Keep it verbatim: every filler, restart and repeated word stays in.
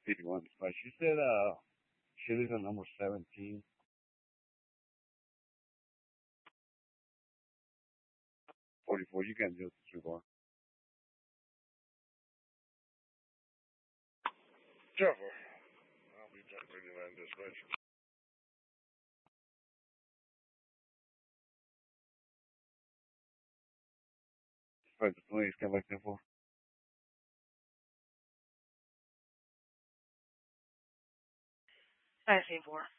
fifty-one. But she said uh she lives on number seventeen. forty-four. You can just too far. Jennifer. I'll be thirty-nine dispatch. But the police come back there for. Nine four.